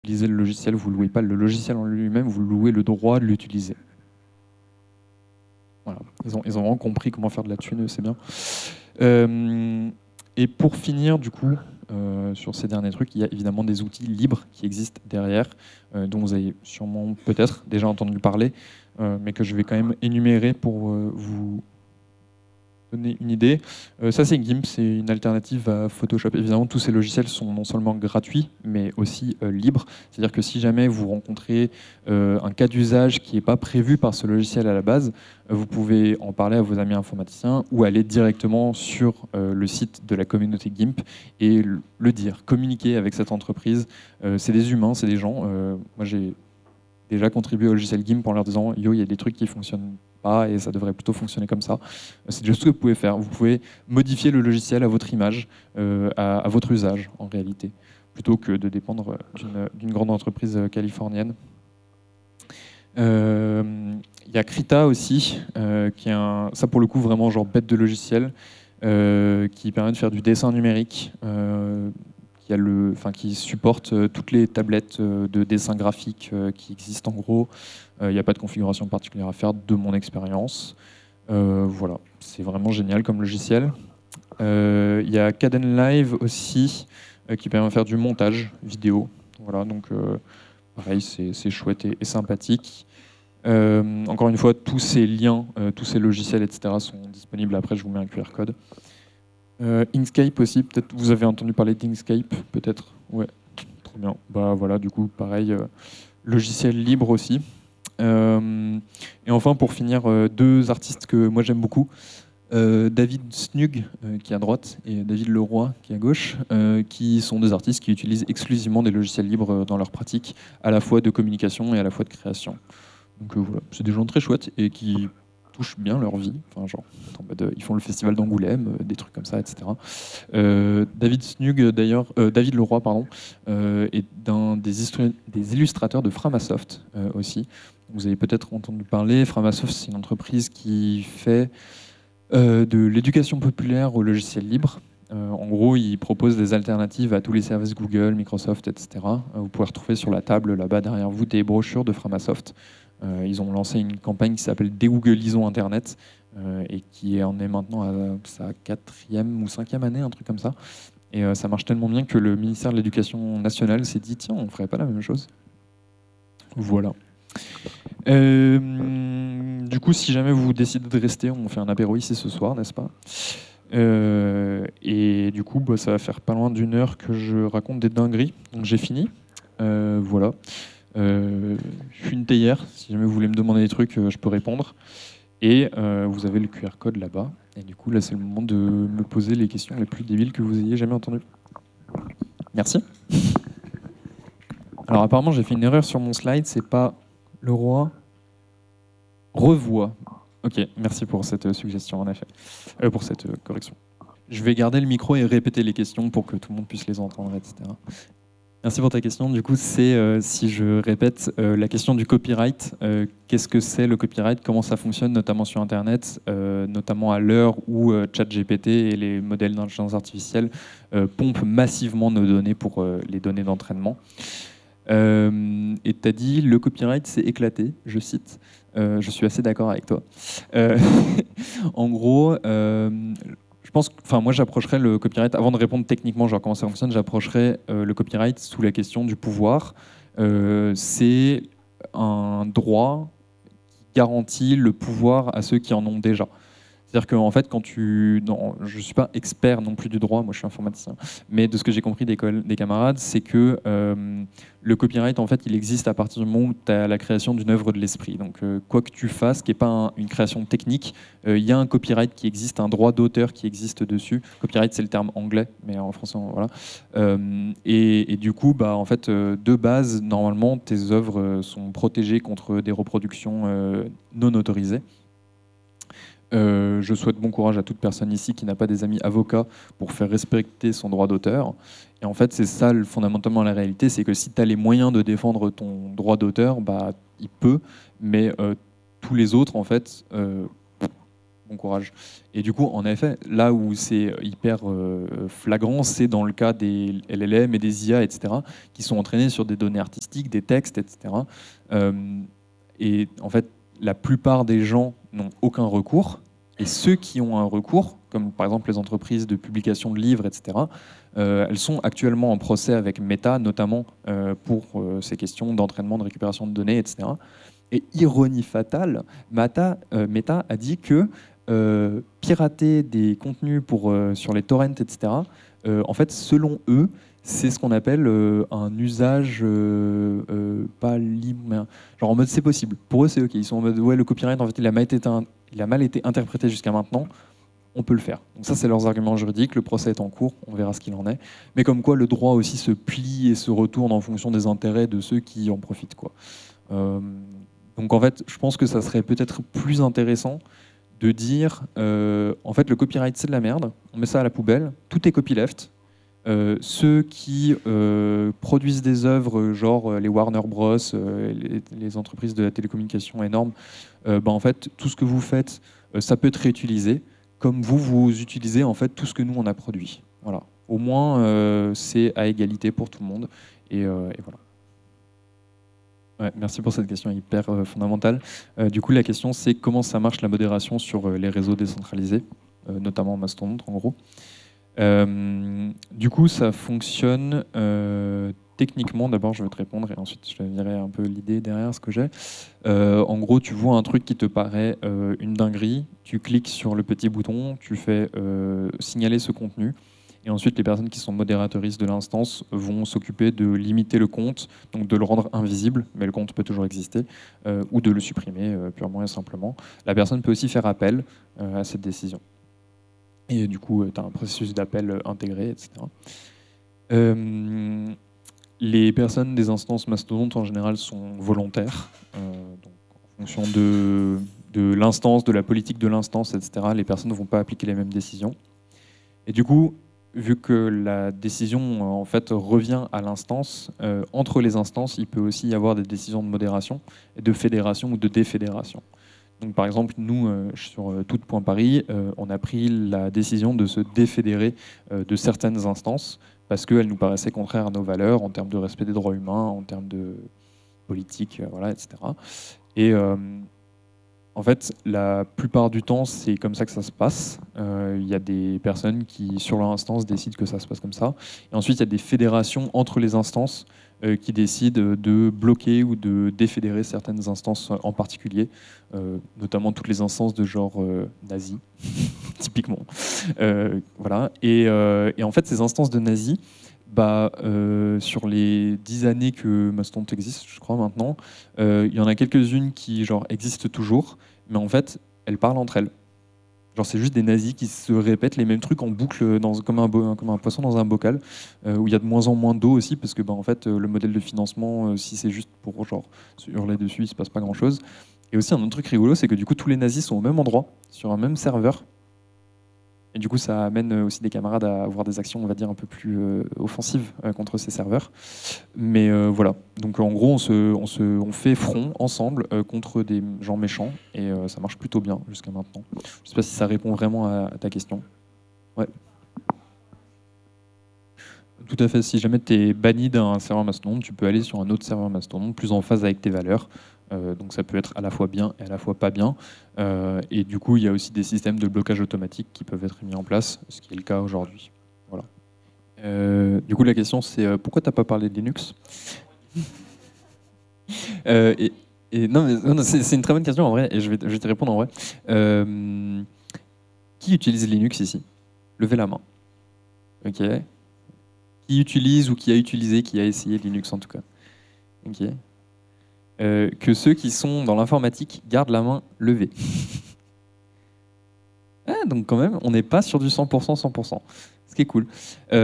utilisez le logiciel, vous ne louez pas le logiciel en lui-même, vous louez le droit de l'utiliser. Voilà. Ils ont vraiment compris comment faire de la thune, c'est bien. Et pour finir, du coup, sur ces derniers trucs, il y a évidemment des outils libres qui existent derrière, dont vous avez sûrement peut-être déjà entendu parler, mais que je vais quand même énumérer pour vous donner une idée. Ça, c'est GIMP, c'est une alternative à Photoshop. Évidemment, tous ces logiciels sont non seulement gratuits, mais aussi libres. C'est-à-dire que si jamais vous rencontrez un cas d'usage qui n'est pas prévu par ce logiciel à la base, vous pouvez en parler à vos amis informaticiens ou aller directement sur le site de la communauté GIMP et le dire, communiquer avec cette entreprise. C'est des humains, c'est des gens. Moi, j'ai déjà contribué au logiciel GIMP en leur disant yo, il y a des trucs qui fonctionnent pas et ça devrait plutôt fonctionner comme ça. C'est juste ce que vous pouvez faire. Vous pouvez modifier le logiciel à votre image, à votre usage en réalité, plutôt que de dépendre d'une grande entreprise californienne. Il y a Krita aussi, qui est ça pour le coup vraiment genre bête de logiciel, qui permet de faire du dessin numérique, qui supporte toutes les tablettes de dessin graphique qui existent en gros. Il n'y a pas de configuration particulière à faire de mon expérience. Voilà, c'est vraiment génial comme logiciel. Il y a Kdenlive aussi, qui permet de faire du montage vidéo. Voilà, donc pareil, c'est chouette et sympathique. Encore une fois, tous ces liens, tous ces logiciels, etc. sont disponibles. Après, je vous mets un QR code. Inkscape aussi, peut-être vous avez entendu parler d'Inkscape, peut-être. Ouais, trop bien. Bah voilà, du coup, pareil, logiciel libre aussi. Et enfin, pour finir, deux artistes que moi j'aime beaucoup. David Snug, qui est à droite, et David Leroy, qui est à gauche, qui sont deux artistes qui utilisent exclusivement des logiciels libres dans leur pratique, à la fois de communication et à la fois de création. Donc voilà, c'est des gens très chouettes et qui touchent bien leur vie. Enfin, genre, en mode, ils font le festival d'Angoulême, des trucs comme ça, etc. David Snug, d'ailleurs, David Leroy, pardon, est des illustrateurs de Framasoft aussi. Vous avez peut-être entendu parler. Framasoft, c'est une entreprise qui fait de l'éducation populaire au logiciel libre. En gros, ils proposent des alternatives à tous les services Google, Microsoft, etc. Vous pouvez retrouver sur la table là-bas derrière vous des brochures de Framasoft. Ils ont lancé une campagne qui s'appelle Dégooglisons Internet et qui en est maintenant à sa 4e ou 5e année, un truc comme ça. Et ça marche tellement bien que le ministère de l'Éducation nationale s'est dit tiens, on ne ferait pas la même chose. Voilà. Du coup, si jamais vous décidez de rester, on fait un apéro ici ce soir, n'est-ce pas ? Et du coup, bah, ça va faire pas loin d'1 heure que je raconte des dingueries. Donc j'ai fini. Voilà. Je suis une théière. Si jamais vous voulez me demander des trucs, je peux répondre. Et vous avez le QR code là-bas. Et du coup, là, c'est le moment de me poser les questions les plus débiles que vous ayez jamais entendues. Merci. Alors apparemment, j'ai fait une erreur sur mon slide. C'est pas le roi. Revoit. Ok, merci pour cette suggestion, en effet. Pour cette correction. Je vais garder le micro et répéter les questions pour que tout le monde puisse les entendre, etc. Merci pour ta question. Du coup, c'est, si je répète, la question du copyright. Qu'est-ce que c'est le copyright ? Comment ça fonctionne, notamment sur Internet, notamment à l'heure où ChatGPT et les modèles d'intelligence artificielle pompent massivement nos données pour les données d'entraînement. Et tu as dit, le copyright, c'est éclaté, je cite. Je suis assez d'accord avec toi. En gros, je pense, moi j'approcherais le copyright, avant de répondre techniquement genre comment ça fonctionne, j'approcherais le copyright sous la question du pouvoir. C'est un droit qui garantit le pouvoir à ceux qui en ont déjà. C'est-à-dire qu'en fait, quand tu... Non, je ne suis pas expert non plus du droit, moi je suis informaticien, mais de ce que j'ai compris des camarades, c'est que le copyright, en fait, il existe à partir du moment où tu as la création d'une œuvre de l'esprit. Donc quoi que tu fasses, qui n'est pas une création technique, il y a un copyright qui existe, un droit d'auteur qui existe dessus. Copyright, c'est le terme anglais, mais en français, voilà. Et du coup, bah, en fait, de base, normalement, tes œuvres sont protégées contre des reproductions non autorisées. Je souhaite bon courage à toute personne ici qui n'a pas des amis avocats pour faire respecter son droit d'auteur. Et en fait, c'est ça fondamentalement la réalité, c'est que si tu as les moyens de défendre ton droit d'auteur, bah, il peut, mais tous les autres, en fait, bon courage. Et du coup, en effet, là où c'est hyper flagrant, c'est dans le cas des LLM et des IA, etc., qui sont entraînés sur des données artistiques, des textes, etc. Euh, et en fait, la plupart des gens n'ont aucun recours. Et ceux qui ont un recours, comme par exemple les entreprises de publication de livres, etc., elles sont actuellement en procès avec Meta, notamment pour ces questions d'entraînement, de récupération de données, etc. Et ironie fatale, Meta a dit que pirater des contenus sur les torrents, etc., en fait, selon eux, c'est ce qu'on appelle un usage pas libre, mais genre en mode c'est possible. Pour eux, c'est OK. Ils sont en mode ouais, le copyright, en fait, il a mal été interprété jusqu'à maintenant. On peut le faire. Donc ça, c'est leurs arguments juridiques. Le procès est en cours. On verra ce qu'il en est. Mais comme quoi, le droit aussi se plie et se retourne en fonction des intérêts de ceux qui en profitent, quoi. Euh, donc en fait, je pense que ça serait peut-être plus intéressant de dire, en fait, le copyright, c'est de la merde. On met ça à la poubelle. Tout est copyleft. Ceux qui produisent des œuvres, genre les Warner Bros, les entreprises de la télécommunication énormes, en fait, tout ce que vous faites, ça peut être réutilisé, comme vous utilisez en fait tout ce que nous on a produit. Voilà. Au moins, c'est à égalité pour tout le monde. Et voilà. Ouais, merci pour cette question hyper fondamentale. Du coup, la question, c'est comment ça marche la modération sur les réseaux décentralisés, notamment Mastodon, en gros. Du coup, ça fonctionne techniquement. D'abord, je vais te répondre et ensuite, je te dirai un peu l'idée derrière ce que j'ai. En gros, tu vois un truc qui te paraît une dinguerie, tu cliques sur le petit bouton, tu fais signaler ce contenu. Et ensuite, les personnes qui sont modératrices de l'instance vont s'occuper de limiter le compte, donc de le rendre invisible, mais le compte peut toujours exister, ou de le supprimer purement et simplement. La personne peut aussi faire appel à cette décision. Et du coup, tu as un processus d'appel intégré, etc. Les personnes des instances mastodontes, en général, sont volontaires. Donc, en fonction de l'instance, de la politique de l'instance, etc., les personnes ne vont pas appliquer les mêmes décisions. Et du coup, vu que la décision en fait revient à l'instance, entre les instances, il peut aussi y avoir des décisions de modération, et de fédération ou de défédération. Donc, par exemple, nous, sur Tout.Paris, on a pris la décision de se défédérer de certaines instances parce qu'elles nous paraissaient contraires à nos valeurs en termes de respect des droits humains, en termes de politique, voilà, etc. Et en fait, la plupart du temps, c'est comme ça que ça se passe. Il y a des personnes qui, sur leur instance, décident que ça se passe comme ça. Et ensuite, il y a des fédérations entre les instances qui décident de bloquer ou de défédérer certaines instances en particulier, notamment toutes les instances de genre nazi, typiquement. Voilà. Et en fait, ces instances de nazis, sur les 10 années que Mastodon existe, je crois maintenant, il y en a quelques-unes qui genre, existent toujours, mais en fait, elles parlent entre elles. Genre, c'est juste des nazis qui se répètent les mêmes trucs en boucle comme un poisson dans un bocal, où il y a de moins en moins d'eau aussi, parce que en fait, le modèle de financement, si c'est juste pour genre, se hurler dessus, il ne se passe pas grand-chose. Et aussi, un autre truc rigolo, c'est que du coup, tous les nazis sont au même endroit, sur un même serveur. Et du coup, ça amène aussi des camarades à avoir des actions, on va dire, un peu plus offensives contre ces serveurs. Mais voilà. Donc en gros, on fait front ensemble contre des gens méchants et ça marche plutôt bien jusqu'à maintenant. Je ne sais pas si ça répond vraiment à ta question. Ouais. Tout à fait. Si jamais tu es banni d'un serveur Mastodon, tu peux aller sur un autre serveur Mastodon plus en phase avec tes valeurs. Donc ça peut être à la fois bien et à la fois pas bien. Et du coup, il y a aussi des systèmes de blocage automatique qui peuvent être mis en place, ce qui est le cas aujourd'hui. Voilà. Du coup, la question c'est pourquoi tu n'as pas parlé de Linux? Euh, et, non, mais, non, c'est une très bonne question en vrai, et je vais te répondre en vrai. Qui utilise Linux ici? Levez la main. Ok. Qui utilise ou qui a utilisé, qui a essayé Linux en tout cas? Ok. Que ceux qui sont dans l'informatique gardent la main levée. Ah, donc quand même, on n'est pas sur du 100%, 100%. Ce qui est cool.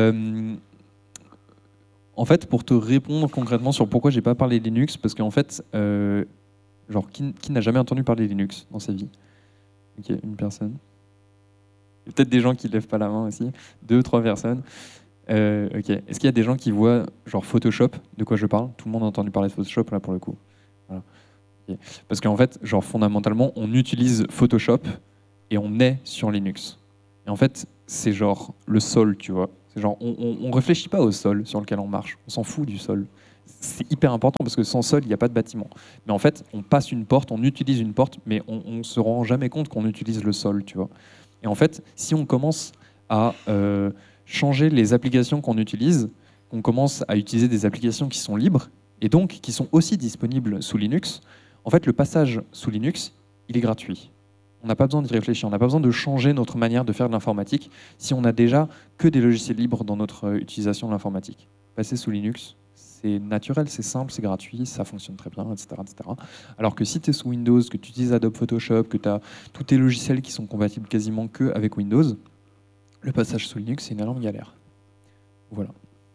En fait, pour te répondre concrètement sur pourquoi j'ai pas parlé de Linux, parce qu'en fait, genre, qui n'a jamais entendu parler de Linux dans sa vie? Ok, une personne. Il y a peut-être des gens qui lèvent pas la main aussi. 2, 3 personnes. Ok. Est-ce qu'il y a des gens qui voient genre Photoshop? De quoi je parle? Tout le monde a entendu parler de Photoshop là pour le coup. Voilà. Okay. Parce qu'en fait, genre fondamentalement, on utilise Photoshop et on est sur Linux. Et en fait, c'est genre le sol, tu vois. C'est genre, on réfléchit pas au sol sur lequel on marche. On s'en fout du sol. C'est hyper important parce que sans sol, il n'y a pas de bâtiment. Mais en fait, on passe une porte, on utilise une porte, mais on se rend jamais compte qu'on utilise le sol, tu vois. Et en fait, si on commence à changer les applications qu'on utilise, qu'on commence à utiliser des applications qui sont libres et donc qui sont aussi disponibles sous Linux, en fait, le passage sous Linux, il est gratuit. On n'a pas besoin d'y réfléchir, on n'a pas besoin de changer notre manière de faire de l'informatique si on n'a déjà que des logiciels libres dans notre utilisation de l'informatique. Passer sous Linux, c'est naturel, c'est simple, c'est gratuit, ça fonctionne très bien, etc. etc. Alors que si tu es sous Windows, que tu utilises Adobe Photoshop, que tu as tous tes logiciels qui sont compatibles quasiment que avec Windows, le passage sous Linux, c'est une énorme galère. Voilà.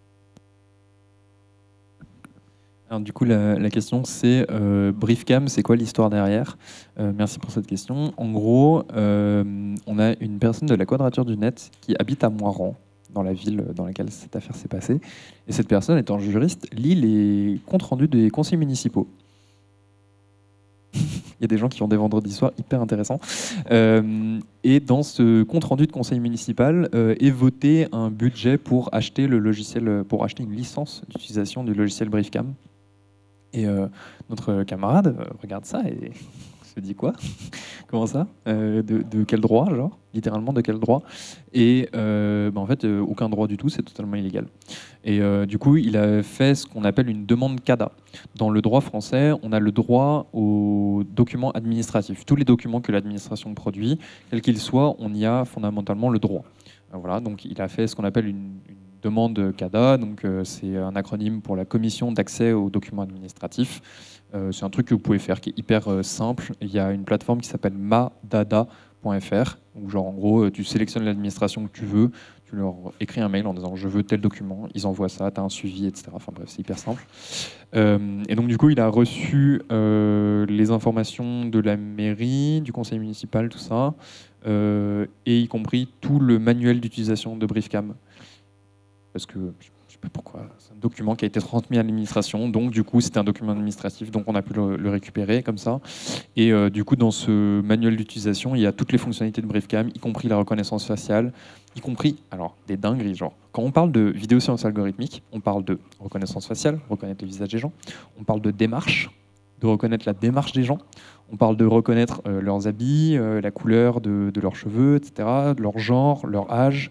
Alors, du coup, la question, c'est Briefcam, c'est quoi l'histoire derrière? Merci pour cette question. En gros, on a une personne de la Quadrature du Net qui habite à Moirans, dans la ville dans laquelle cette affaire s'est passée. Et cette personne, étant juriste, lit les comptes rendus des conseils municipaux. Il y a des gens qui ont des vendredis soirs hyper intéressants. Et dans ce compte rendu de conseil municipal est voté un budget pour acheter le logiciel, pour acheter une licence d'utilisation du logiciel Briefcam. Et notre camarade regarde ça et se dit quoi? Comment ça? De quel droit, genre? Littéralement, de quel droit? Et en fait, aucun droit du tout, c'est totalement illégal. Et du coup, il a fait ce qu'on appelle une demande CADA. Dans le droit français, on a le droit aux documents administratifs. Tous les documents que l'administration produit, quels qu'ils soient, on y a fondamentalement le droit. Voilà, donc il a fait ce qu'on appelle une demande CADA, donc c'est un acronyme pour la Commission d'accès aux documents administratifs. C'est un truc que vous pouvez faire qui est hyper simple. Il y a une plateforme qui s'appelle madada.fr, où genre en gros tu sélectionnes l'administration que tu veux, tu leur écris un mail en disant je veux tel document, ils envoient ça, tu as un suivi, etc. Enfin bref, c'est hyper simple. Et donc du coup il a reçu les informations de la mairie, du conseil municipal, tout ça, et y compris tout le manuel d'utilisation de Briefcam. Parce que je ne sais pas pourquoi, c'est un document qui a été transmis à l'administration, donc du coup c'était un document administratif, donc on a pu le récupérer comme ça. Et du coup dans ce manuel d'utilisation, il y a toutes les fonctionnalités de Briefcam, y compris la reconnaissance faciale, y compris, alors des dingueries, genre quand on parle de vidéosciences algorithmiques, on parle de reconnaissance faciale, reconnaître les visages des gens, on parle de démarche, de reconnaître la démarche des gens, on parle de reconnaître leurs habits, la couleur de leurs cheveux, etc., leur genre, leur âge,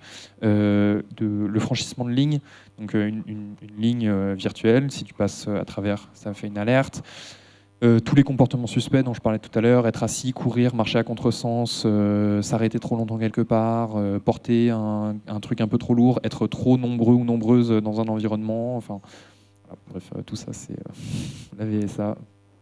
le franchissement de ligne, donc une ligne virtuelle, si tu passes à travers, ça fait une alerte. Tous les comportements suspects dont je parlais tout à l'heure, être assis, courir, marcher à contresens, s'arrêter trop longtemps quelque part, porter un truc un peu trop lourd, être trop nombreux ou nombreuses dans un environnement, enfin, voilà, bref, tout ça, c'est la VSA.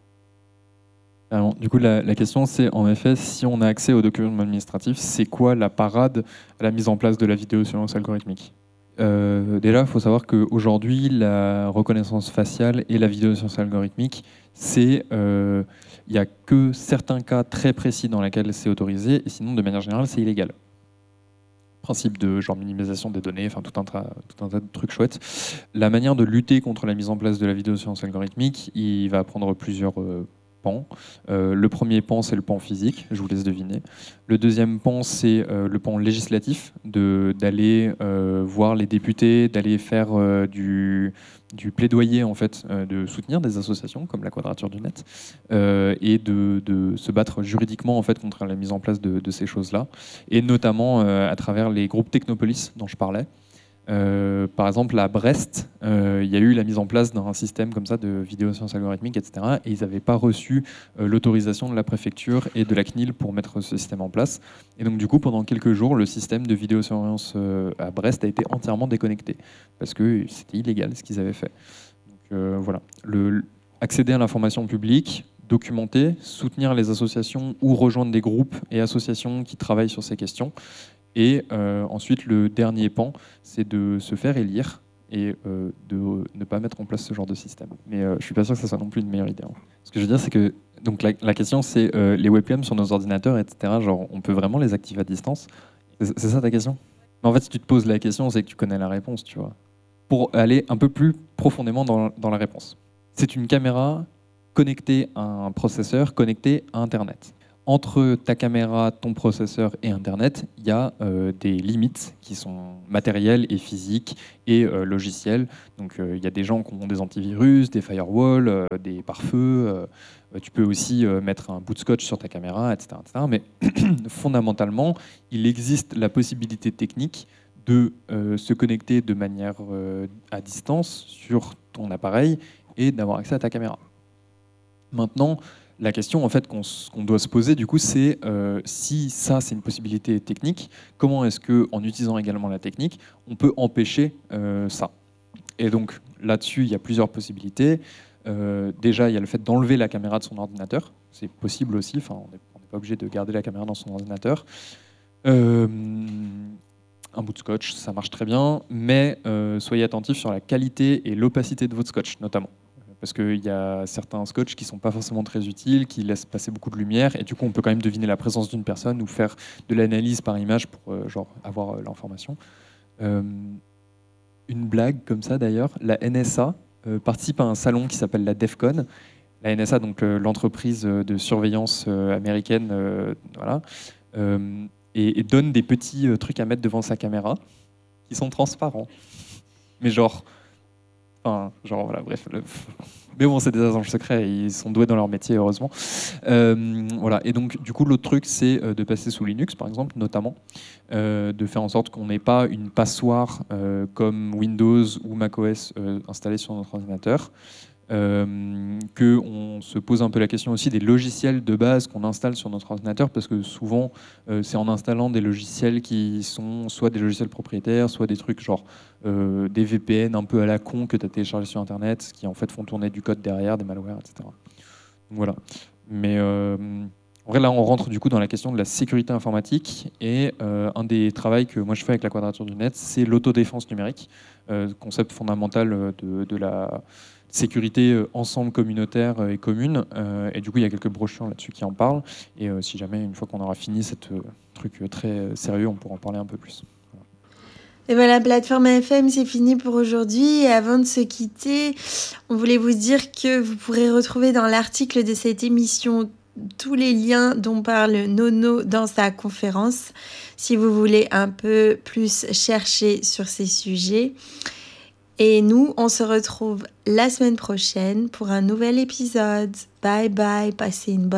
Alors, du coup, la question, c'est en effet, si on a accès aux documents administratifs, c'est quoi la parade à la mise en place de la vidéosurveillance algorithmique? Déjà, il faut savoir qu'aujourd'hui, la reconnaissance faciale et la vidéosurveillance algorithmique, il n'y a que certains cas très précis dans lesquels c'est autorisé, et sinon, de manière générale, c'est illégal. Principe de genre minimisation des données, enfin tout un tas de trucs chouettes. La manière de lutter contre la mise en place de la vidéosurveillance algorithmique, il va prendre plusieurs pans. Le premier pan, c'est le pan physique, je vous laisse deviner. Le deuxième pan, c'est le pan législatif, d'aller voir les députés, d'aller faire du plaidoyer, en fait, de soutenir des associations comme la Quadrature du Net, et de se battre juridiquement, en fait, contre la mise en place de ces choses-là, et notamment à travers les groupes Technopolis dont je parlais. Par exemple, à Brest, il y a eu la mise en place d'un système comme ça de vidéosurveillance algorithmique, etc. Et ils n'avaient pas reçu l'autorisation de la préfecture et de la CNIL pour mettre ce système en place. Et donc, du coup, pendant quelques jours, le système de vidéosurveillance à Brest a été entièrement déconnecté parce que c'était illégal ce qu'ils avaient fait. Donc, voilà. Accéder à l'information publique, documenter, soutenir les associations ou rejoindre des groupes et associations qui travaillent sur ces questions. Et ensuite, le dernier pan, c'est de se faire élire et de ne pas mettre en place ce genre de système. Mais je ne suis pas sûr que ça soit non plus une meilleure idée. Hein. Ce que je veux dire, c'est que donc, la question, c'est les webcams sur nos ordinateurs, etc. Genre, on peut vraiment les activer à distance? C'est ça ta question? Mais en fait, si tu te poses la question, c'est que tu connais la réponse, tu vois. Pour aller un peu plus profondément dans la réponse. C'est une caméra connectée à un processeur, connectée à Internet. entre ta caméra, ton processeur et Internet, il y a des limites qui sont matérielles et physiques et logicielles. Donc il y a des gens qui ont des antivirus, des firewalls, des pare-feux. Tu peux aussi mettre un bout de scotch sur ta caméra, etc. etc. Mais fondamentalement, il existe la possibilité technique de se connecter de manière à distance sur ton appareil et d'avoir accès à ta caméra. Maintenant, la question en fait qu'on doit se poser du coup, c'est si ça c'est une possibilité technique, comment est-ce que en utilisant également la technique, on peut empêcher ça? Et donc là-dessus, il y a plusieurs possibilités. Déjà, il y a le fait d'enlever la caméra de son ordinateur. C'est possible aussi. Enfin, on n'est pas obligé de garder la caméra dans son ordinateur. Un bout de scotch, ça marche très bien, mais soyez attentifs sur la qualité et l'opacité de votre scotch, notamment. Parce qu'il y a certains scotch qui ne sont pas forcément très utiles, qui laissent passer beaucoup de lumière, et du coup, on peut quand même deviner la présence d'une personne ou faire de l'analyse par image pour avoir l'information. Une blague comme ça, d'ailleurs, la NSA participe à un salon qui s'appelle la DEFCON. La NSA, donc l'entreprise de surveillance américaine, voilà. Et donne des petits trucs à mettre devant sa caméra qui sont transparents. Mais voilà, bref. Mais bon, c'est des agents secrets, ils sont doués dans leur métier, heureusement. Voilà. Et donc, du coup, l'autre truc, c'est de passer sous Linux, par exemple, notamment, de faire en sorte qu'on n'ait pas une passoire comme Windows ou macOS installée sur notre ordinateur. Qu'on se pose un peu la question aussi des logiciels de base qu'on installe sur notre ordinateur, parce que souvent c'est en installant des logiciels qui sont soit des logiciels propriétaires, soit des trucs genre des VPN un peu à la con que tu as téléchargé sur Internet, qui en fait font tourner du code derrière, des malwares, etc. Donc, voilà. Mais en vrai, là, on rentre du coup dans la question de la sécurité informatique, et un des travaux que moi je fais avec la Quadrature du Net, c'est l'autodéfense numérique, concept fondamental de la sécurité ensemble communautaire et commune. Et du coup, il y a quelques brochures là-dessus qui en parlent. Et si jamais, une fois qu'on aura fini ce truc très sérieux, on pourra en parler un peu plus. Et voilà, Plateforme FM, c'est fini pour aujourd'hui. Et avant de se quitter, on voulait vous dire que vous pourrez retrouver dans l'article de cette émission tous les liens dont parle Nono dans sa conférence, si vous voulez un peu plus chercher sur ces sujets. Et nous, on se retrouve la semaine prochaine pour un nouvel épisode. Bye bye, passez une bonne